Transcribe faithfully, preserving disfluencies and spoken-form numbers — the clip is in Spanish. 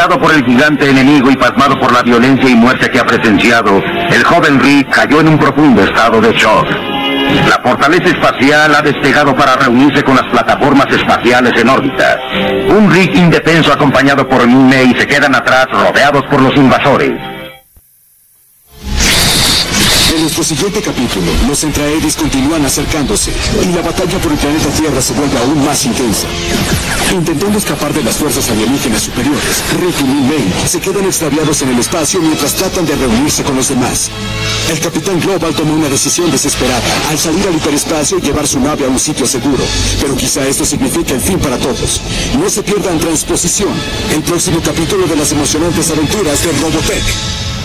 Asustado por el gigante enemigo y pasmado por la violencia y muerte que ha presenciado, el joven Rick cayó en un profundo estado de shock. La fortaleza espacial ha despegado para reunirse con las plataformas espaciales en órbita. Un Rick indefenso acompañado por Mime y se quedan atrás rodeados por los invasores. En nuestro siguiente capítulo, los Entraedis continúan acercándose y la batalla por el planeta Tierra se vuelve aún más intensa. Intentando escapar de las fuerzas alienígenas superiores, Rick y Min-May se quedan extraviados en el espacio mientras tratan de reunirse con los demás. El Capitán Global toma una decisión desesperada al salir al hiperespacio y llevar su nave a un sitio seguro, pero quizá esto signifique el fin para todos. No se pierdan Transposición, el próximo capítulo de las emocionantes aventuras de Robotech.